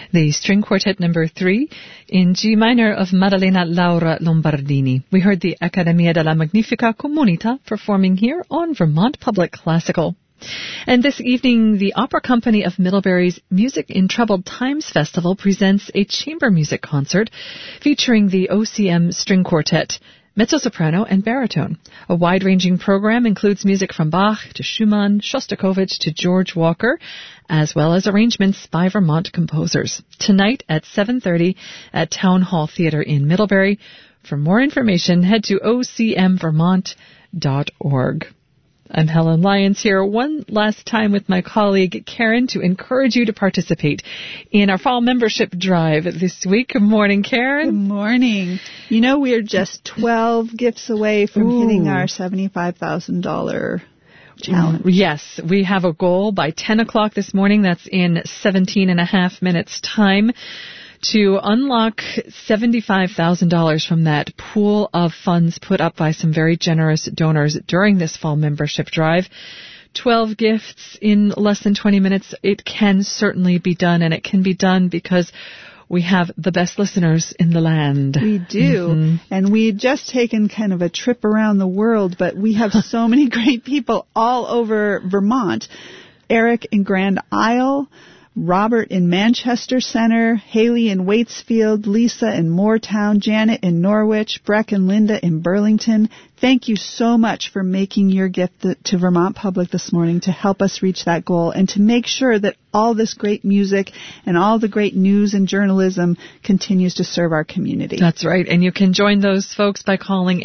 The string quartet number 3 in G minor of Maddalena Laura Lombardini. We heard the Accademia della Magnifica Comunità performing here on Vermont Public Classical. And this evening, the Opera Company of Middlebury's Music in Troubled Times Festival presents a chamber music concert featuring the OCM String Quartet, mezzo-soprano and baritone. A wide-ranging program includes music from Bach to Schumann, Shostakovich to George Walker, as well as arrangements by Vermont composers. Tonight at 7:30 at Town Hall Theatre in Middlebury. For more information, head to ocmvermont.org. I'm Helen Lyons here one last time with my colleague Karen to encourage you to participate in our fall membership drive this week. Good morning, Karen. Good morning. You know, we're just 12 gifts away from hitting our $75,000 challenge. Yes, we have a goal by 10 o'clock this morning. That's in 17 and a half minutes time, to unlock $75,000 from that pool of funds put up by some very generous donors during this fall membership drive. 12 gifts in less than 20 minutes. It can certainly be done, and it can be done because we have the best listeners in the land. We do. Mm-hmm. And we had just taken kind of a trip around the world, but we have so many great people all over Vermont. Eric in Grand Isle, Robert in Manchester Center, Haley in Waitsfield, Lisa in Moortown, Janet in Norwich, Breck and Linda in Burlington. Thank you so much for making your gift to Vermont Public this morning to help us reach that goal and to make sure that all this great music and all the great news and journalism continues to serve our community. That's right. And you can join those folks by calling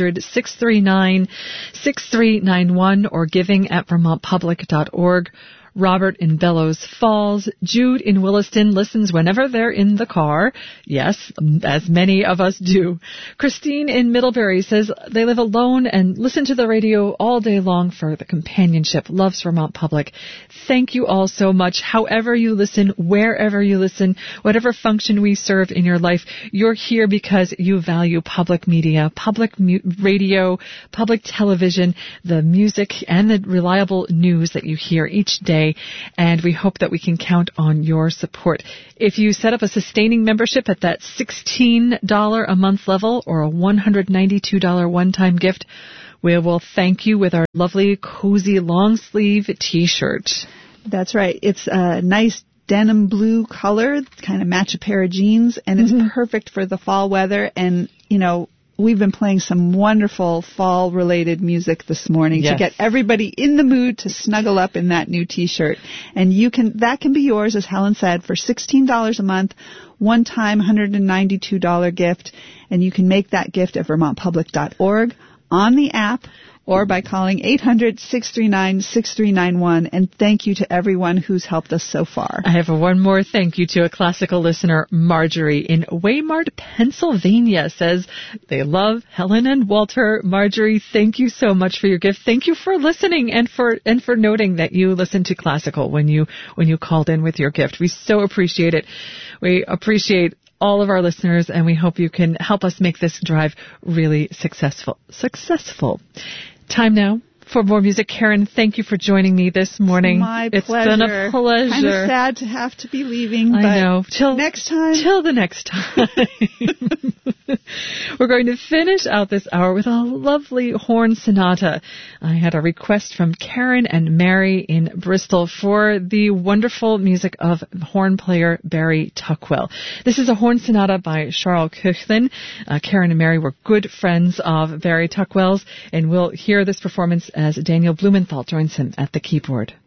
800-639-6391 or giving at vermontpublic.org. Robert in Bellows Falls. Jude in Williston listens whenever they're in the car. Yes, as many of us do. Christine in Middlebury says they live alone and listen to the radio all day long for the companionship. Loves Vermont Public. Thank you all so much. However you listen, wherever you listen, whatever function we serve in your life, you're here because you value public media, public radio, public television, the music, and the reliable news that you hear each day. And we hope that we can count on your support. If you set up a sustaining membership at that $16 a month level or a $192 one-time gift, we will thank you with our lovely, cozy, long-sleeve T-shirt. That's right. It's a nice denim blue color, kind of match a pair of jeans, and it's perfect for the fall weather. And, you know, we've been playing some wonderful fall-related music this morning to get everybody in the mood to snuggle up in that new T-shirt. And that can be yours, as Helen said, for $16 a month, one-time $192 gift. And you can make that gift at vermontpublic.org, on the app, or by calling 800-639-6391. And thank you to everyone who's helped us so far. I have one more thank you to a classical listener, Marjorie in Waymart, Pennsylvania, says they love Helen and Walter. Marjorie, thank you so much for your gift. Thank you for listening and for noting that you listened to classical when you called in with your gift. We so appreciate it. We appreciate all of our listeners, and we hope you can help us make this drive really successful. Time now for more music. Karen, thank you for jojoining me this morning. My pleasure. It's been a pleasure. Kind of sad to have to be leaving, I know. Till next time. Till the next time. We're going to finish out this hour with a lovely horn sonata. I had a request from Karen and Mary in Bristol for the wonderful music of horn player Barry Tuckwell. This is a horn sonata by Charles Koechlin. Karen and Mary were good friends of Barry Tuckwell's, and we'll hear this performance as Daniel Blumenthal joins him at the keyboard.